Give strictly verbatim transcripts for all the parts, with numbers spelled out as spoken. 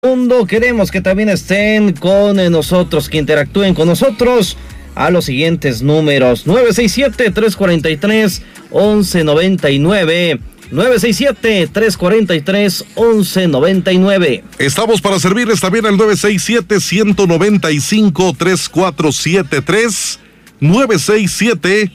Mundo, queremos que también estén con nosotros, que interactúen con nosotros a los siguientes números: nueve seis siete, tres cuatro tres, once noventa y nueve, nueve seis siete, tres cuatro tres, once noventa y nueve. Estamos para servirles también al nueve seis siete, uno nueve cinco, tres cuatro siete tres, nueve seis siete,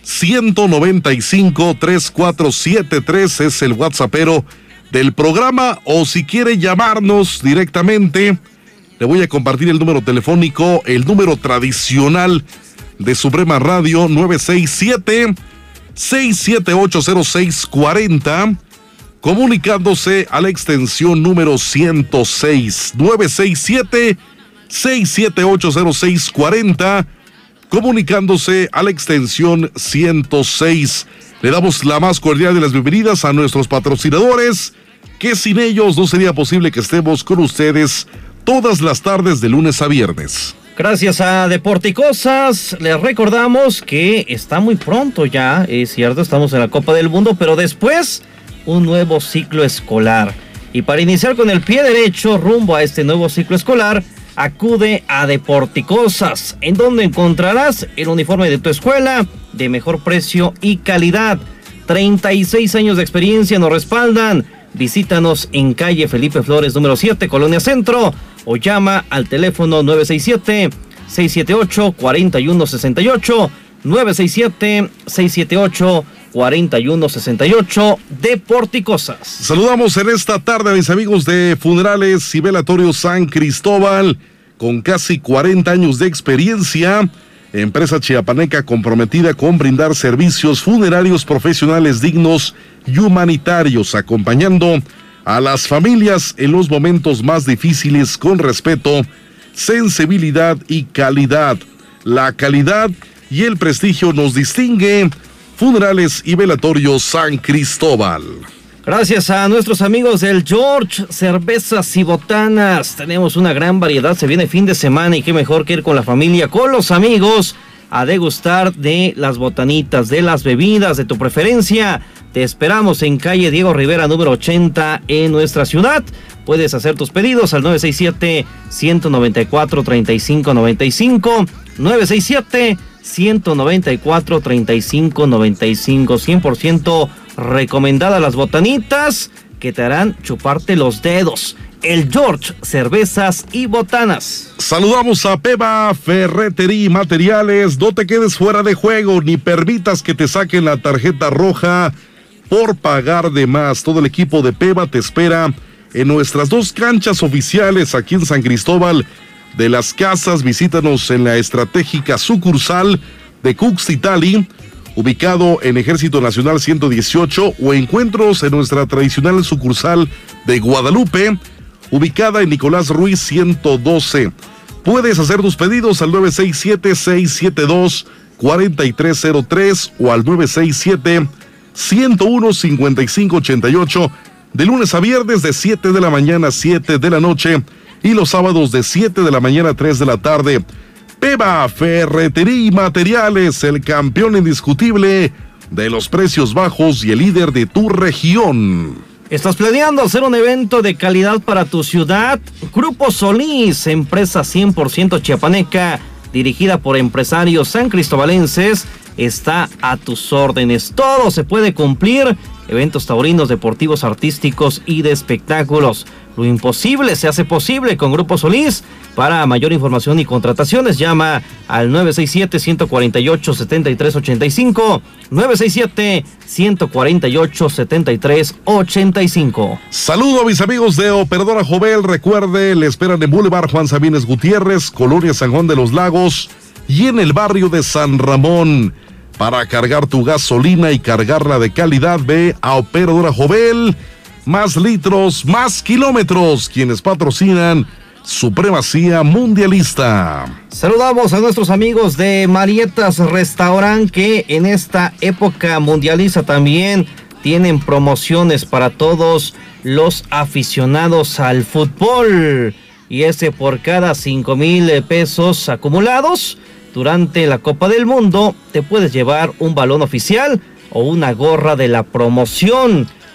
uno nueve cinco, tres cuatro siete tres es el WhatsAppero del programa, o si quiere llamarnos directamente, le voy a compartir el número telefónico, el número tradicional de Suprema Radio, nueve seis siete, seis siete ocho, cero seis cuatro cero, comunicándose a la extensión número ciento seis, nueve seis siete, seis siete ocho, cero seis cuatro cero, comunicándose a la extensión ciento seis. Le damos la más cordial de las bienvenidas a nuestros patrocinadores, que sin ellos no sería posible que estemos con ustedes todas las tardes de lunes a viernes. Gracias a Deporticosas, les recordamos que está muy pronto ya, es cierto, estamos en la Copa del Mundo, pero después un nuevo ciclo escolar. Y para iniciar con el pie derecho rumbo a este nuevo ciclo escolar, acude a Deporticosas, en donde encontrarás el uniforme de tu escuela de mejor precio y calidad. treinta y seis años de experiencia nos respaldan. Visítanos en calle Felipe Flores número siete, Colonia Centro, o llama al teléfono nueve seis siete, seis siete ocho, cuatro uno seis ocho, nueve seis siete, seis siete ocho, cuatro uno seis ocho. Deporticosas. Saludamos en esta tarde a mis amigos de Funerales y Velatorios San Cristóbal, con casi cuarenta años de experiencia, empresa chiapaneca comprometida con brindar servicios funerarios profesionales dignos y humanitarios, acompañando a las familias en los momentos más difíciles con respeto, sensibilidad y calidad. La calidad y el prestigio nos distingue. Funerales y Velatorios San Cristóbal. Gracias a nuestros amigos del George Cervezas y Botanas. Tenemos una gran variedad, se viene fin de semana y qué mejor que ir con la familia, con los amigos, a degustar de las botanitas, de las bebidas de tu preferencia. Te esperamos en calle Diego Rivera número ochenta en nuestra ciudad. Puedes hacer tus pedidos al nueve seis siete, uno nueve cuatro, tres cinco nueve cinco, nueve seis siete, uno nueve cuatro, tres cinco nueve cinco. cien por ciento recomendadas las botanitas que te harán chuparte los dedos. El George Cervezas y Botanas. Saludamos a Peba Ferretería y Materiales. No te quedes fuera de juego ni permitas que te saquen la tarjeta roja por pagar de más. Todo el equipo de Peba te espera en nuestras dos canchas oficiales aquí en San Cristóbal de las Casas. Visítanos en la estratégica sucursal de Cuxtitali, ubicado en Ejército Nacional ciento dieciocho, o encuentros en nuestra tradicional sucursal de Guadalupe, ubicada en Nicolás Ruiz ciento doce. Puedes hacer tus pedidos al nueve seis siete, seis siete dos, cuatro tres cero tres o al nueve seis siete, uno cero uno, cinco cinco ocho ocho, de lunes a viernes de siete de la mañana a siete de la noche y los sábados de siete de la mañana a tres de la tarde. Peba Ferretería y Materiales, el campeón indiscutible de los precios bajos y el líder de tu región. ¿Estás planeando hacer un evento de calidad para tu ciudad? Grupo Solís, empresa cien por ciento chiapaneca, dirigida por empresarios san cristobalenses, está a tus órdenes. Todo se puede cumplir. Eventos taurinos, deportivos, artísticos y de espectáculos. Lo imposible se hace posible con Grupo Solís. Para mayor información y contrataciones, llama al nueve seis siete, uno cuatro ocho, siete tres ocho cinco, nueve seis siete, uno cuatro ocho, siete tres ocho cinco. Saludo a mis amigos de Operadora Jovel. Recuerde, le esperan en Boulevard Juan Sabines Gutiérrez, Colonia San Juan de los Lagos y en el barrio de San Ramón. Para cargar tu gasolina y cargarla de calidad, ve a Operadora Jovel. Más litros, más kilómetros. Quienes patrocinan Supremacía Mundialista. Saludamos a nuestros amigos de Marietas Restaurant, que en esta época mundialista también tienen promociones para todos los aficionados al fútbol. Y ese por cada cinco mil pesos acumulados durante la Copa del Mundo, te puedes llevar un balón oficial o una gorra de la promoción.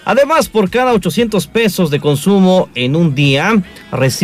Además, por cada ochocientos pesos de consumo en un día, recibe